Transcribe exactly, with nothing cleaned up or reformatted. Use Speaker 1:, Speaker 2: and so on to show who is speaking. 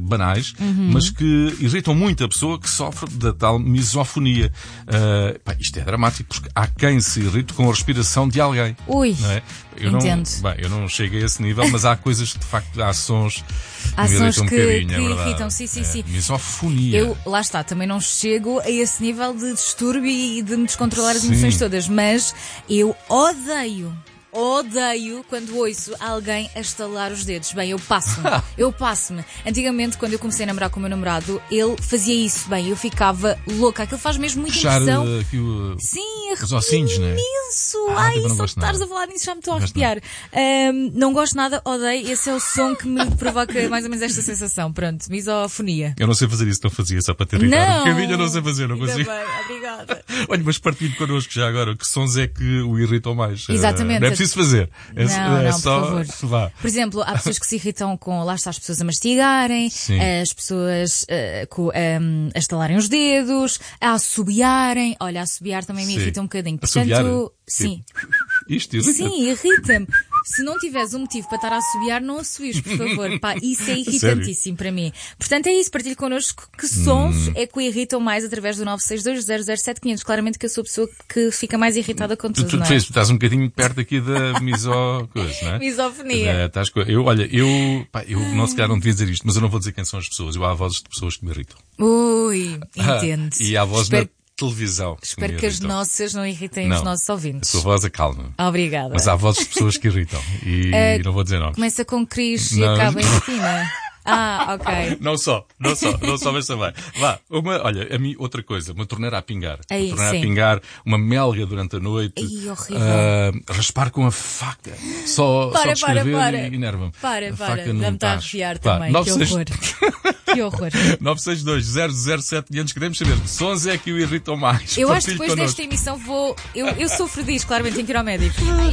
Speaker 1: banais, uhum. mas que irritam muito a pessoa que sofre da tal misofonia. Uh, pá, isto é dramático, porque há quem se irrite com a respiração de alguém.
Speaker 2: Ui,
Speaker 1: não é? Eu
Speaker 2: entendo.
Speaker 1: Não, bem, eu não chego a esse nível, mas há coisas que, de facto, há sons
Speaker 2: há
Speaker 1: que me
Speaker 2: sons
Speaker 1: irritam
Speaker 2: que,
Speaker 1: um bocadinho,
Speaker 2: que
Speaker 1: é verdade.
Speaker 2: irritam, sim, sim,
Speaker 1: é,
Speaker 2: sim.
Speaker 1: Misofonia.
Speaker 2: Eu, lá está, também não chego a esse nível de distúrbio e de me descontrolar as
Speaker 1: Sim.
Speaker 2: emoções todas, mas eu odeio. Odeio quando ouço alguém a estalar os dedos. Bem, eu passo-me. Eu passo-me. Antigamente, quando eu comecei a namorar com o meu namorado, ele fazia isso. Bem, eu ficava louca. Aquilo faz mesmo muita
Speaker 1: Puxar
Speaker 2: impressão.
Speaker 1: uh, aqui o...
Speaker 2: Sim,
Speaker 1: os ossinhos, né?
Speaker 2: imenso.
Speaker 1: Ah,
Speaker 2: Ai,
Speaker 1: tipo, não
Speaker 2: só de
Speaker 1: gosto
Speaker 2: estares
Speaker 1: nada.
Speaker 2: a falar nisso já me estou a arrepiar. Um, não gosto nada, odeio. Esse é o som que me provoca mais ou menos esta sensação. Pronto, misofonia.
Speaker 1: Eu não sei fazer isso, não fazia só para ter irritado.
Speaker 2: Não.
Speaker 1: Um bocadinho eu não sei fazer, não
Speaker 2: Ainda
Speaker 1: consigo.
Speaker 2: bem, obrigada.
Speaker 1: Olha, mas partilhe connosco já agora que sons é que o irritam mais.
Speaker 2: Exatamente.
Speaker 1: Uh, não é preciso fazer. É,
Speaker 2: Não,
Speaker 1: é
Speaker 2: não,
Speaker 1: só...
Speaker 2: por favor.
Speaker 1: Vá.
Speaker 2: Por exemplo, há pessoas que se irritam com, lá está, as pessoas a mastigarem,
Speaker 1: Sim.
Speaker 2: as pessoas uh, com, um, a estalarem os dedos, a assobiarem. Olha, a assobiar também me
Speaker 1: Sim.
Speaker 2: irrita um bocadinho.
Speaker 1: Assobiar?
Speaker 2: Portanto, sim.
Speaker 1: Isto irrita?
Speaker 2: Sim, irrita-me. Se não tiveres um motivo para estar a assobiar, não assobies, por favor. Pá, isso é irritantíssimo para mim. Portanto, é isso. Partilhe connosco que sons
Speaker 1: hum.
Speaker 2: é que o irritam mais através do nove seis dois zero zero sete quinhentos. Claramente que eu sou a pessoa que fica mais irritada com
Speaker 1: Tu,
Speaker 2: tudo,
Speaker 1: tu,
Speaker 2: não é?
Speaker 1: tu estás um bocadinho perto aqui da miso... coisa, não é?
Speaker 2: Misofonia.
Speaker 1: É, estás co- eu, olha, eu, pá, eu não se calhar não devia dizer isto, mas eu não vou dizer quem são as pessoas. Eu há vozes de pessoas que me irritam.
Speaker 2: Ui, entendo.
Speaker 1: Ah, e há voz
Speaker 2: Espero,
Speaker 1: na televisão.
Speaker 2: espero
Speaker 1: me
Speaker 2: que as
Speaker 1: irritam.
Speaker 2: nossas não irritem
Speaker 1: Não.
Speaker 2: os nossos
Speaker 1: A
Speaker 2: ouvintes.
Speaker 1: tua voz acalma.
Speaker 2: Obrigada.
Speaker 1: Mas há vozes de pessoas que irritam. E
Speaker 2: Uh,
Speaker 1: não vou dizer nomes.
Speaker 2: Começa com Cris e
Speaker 1: Não.
Speaker 2: acaba em Tina. Ah, ok.
Speaker 1: Não só, não só, não só, mas também. Vá, uma, olha, a mim, outra coisa, uma torneira a pingar.
Speaker 2: Aí,
Speaker 1: uma torneira
Speaker 2: sim.
Speaker 1: a pingar, uma melga durante a noite.
Speaker 2: Ai, horrível.
Speaker 1: ah, raspar com a faca. Só,
Speaker 2: Para,
Speaker 1: só de escrever
Speaker 2: para, para.
Speaker 1: e enerva-me.
Speaker 2: Para,
Speaker 1: A
Speaker 2: para.
Speaker 1: faca num
Speaker 2: Dá-me a
Speaker 1: tacho.
Speaker 2: arrepiar
Speaker 1: Vá,
Speaker 2: também.
Speaker 1: nove
Speaker 2: Que
Speaker 1: seis
Speaker 2: horror. Que horror.
Speaker 1: nove seis dois zero zero sete quinhentos. Queremos saber que sons é que o irritam mais.
Speaker 2: Eu acho que
Speaker 1: Partilhe
Speaker 2: depois
Speaker 1: connosco.
Speaker 2: desta emissão vou. Eu, eu sofro disso, claramente tenho que ir ao médico.